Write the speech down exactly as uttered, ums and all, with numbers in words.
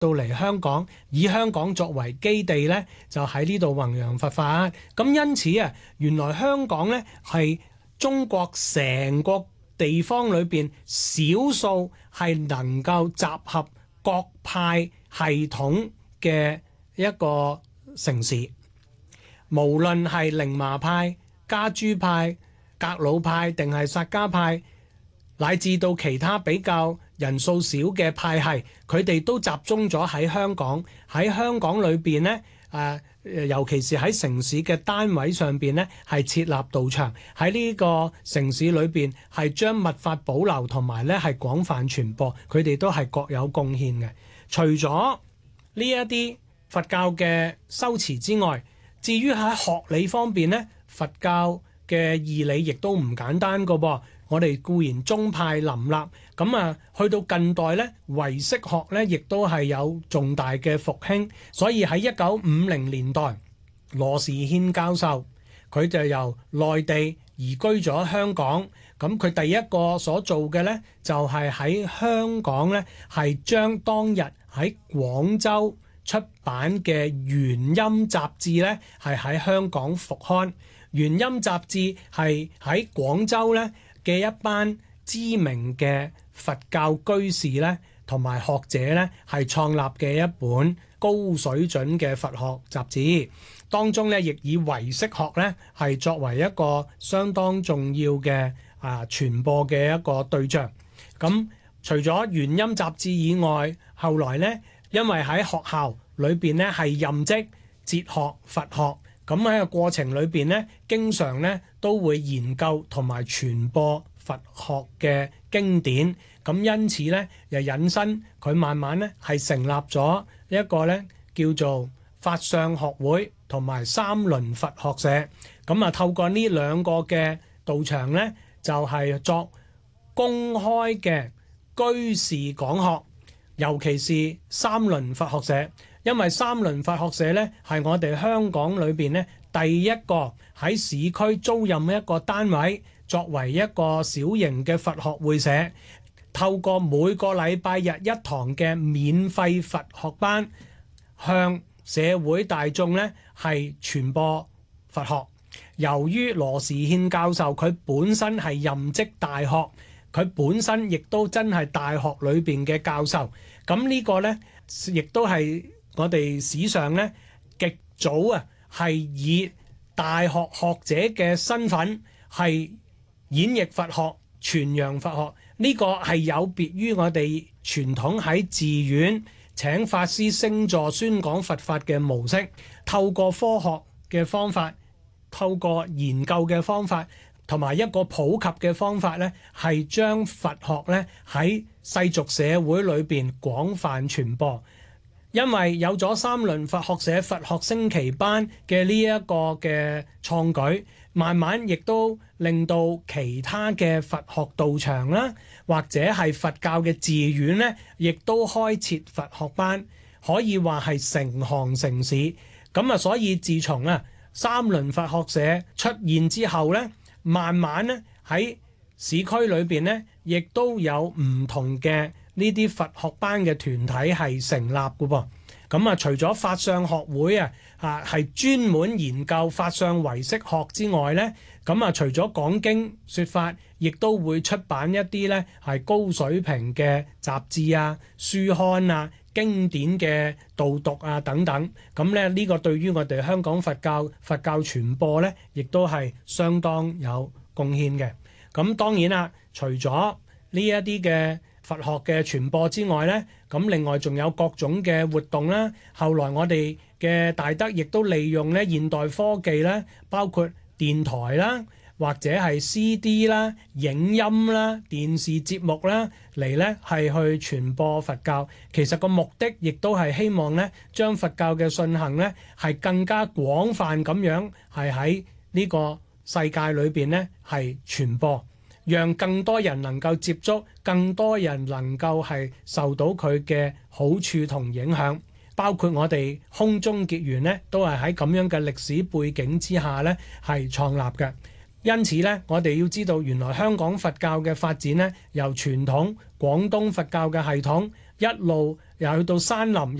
到嚟香港，以香港作為基地呢，就喺呢度弘揚佛法。咁因此啊，原來香港呢係中國成個地方裏邊少數係能夠集合各派系統嘅一個城市，無論係寧麻派、家豬派、格魯派定係薩迦派，乃至到其他比較人數少嘅派系，佢哋都集中咗喺香港。喺香港裏邊呢，誒、呃、尤其是喺城市嘅單位上邊呢，係設立道場。喺呢個城市裏邊係將密法保留同埋呢係廣泛傳播，佢哋都係各有貢獻嘅。除咗呢一啲佛教嘅修持之外，至於喺學理方面呢，佛教嘅義理亦都唔簡單個噃。我哋固然宗派林立，咁啊去到近代呢，唯識學呢亦都係有重大嘅復興。所以喺一九五零年代，羅時憲教授佢就由內地移居咗香港。咁佢第一個所做嘅呢，就係喺香港呢，係將當日喺廣州出版嘅元音雜誌呢，係喺香港復刊。元音雜誌係喺廣州呢嘅一班知名嘅佛教居士呢，同埋學者呢，係創立嘅一本高水準嘅佛學雜誌。當中呢，亦以唯識學呢係作為一個相當重要嘅啊傳播嘅一個對象。咁除咗元音雜誌以外，後來呢，因為喺學校裏邊呢係任職哲學、佛學。咁喺個過程裏邊呢，經常呢都會研究同埋傳播佛學嘅經典。咁因此呢，又引申佢慢慢呢係成立咗一個呢叫做法相學會同埋三輪佛學社。咁啊，透過呢兩個嘅道場呢，就係作公開嘅居士講學，尤其是三輪佛學社。因為三輪佛學社呢，係我哋香港裏邊呢第一個喺市區租賃一個單位，作為一個小型嘅佛學會社，透過每個禮拜日一堂嘅免費佛學班，向社會大眾呢係傳播佛學。由於羅時憲教授佢本身係任職大學，佢本身亦都真係大學裏邊嘅教授，咁呢個呢，亦都係我哋史上咧極早啊，係以大學學者嘅身份係演繹佛學、傳揚佛學。呢個係有別於我哋傳統喺寺院請法師升座宣講佛法嘅模式，透過科學嘅方法，透過研究嘅方法，同埋一個普及嘅方法咧，係將佛學咧喺世俗社會裏邊廣泛傳播。因為有咗三輪佛學社佛學升旗班嘅呢一個嘅創舉，慢慢亦都令到其他嘅佛學道場啦，或者係佛教嘅寺院呢，亦都開設佛學班，可以話係成行成市。咁啊，所以自從啊三輪佛學社出現之後呢，慢慢呢喺市區裏邊呢，亦都有唔同嘅呢啲佛學班嘅團體係成立嘅噃。咁啊，除咗法相學會啊，啊係專門研究法相唯識學之外呢，咁啊除咗講經說法，亦都會出版一啲呢係高水平嘅雜誌啊、書刊啊、經典嘅導讀啊等等。咁咧呢個對於我哋香港佛教佛教傳播呢，亦都係相當有貢獻嘅。咁當然啦，除咗呢一啲嘅佛學嘅傳播之外呢，咁另外仲有各種嘅活動啦。後來我哋嘅大德亦都利用咧現代科技啦，包括電台啦，或者係 C D 啦、影音啦、電視節目啦，嚟咧係去傳播佛教。其實個目的亦都係希望咧將佛教嘅信行咧係更加廣泛咁樣係喺呢個世界裏邊咧係傳播。讓更多人能夠接觸，更多人能夠係受到佢嘅好處同影響，包括我哋空中結緣呢，都係喺咁樣嘅歷史背景之下呢係創立嘅。因此呢，我哋要知道原來香港佛教嘅發展呢，由傳統廣東佛教嘅系統一路又去到山林。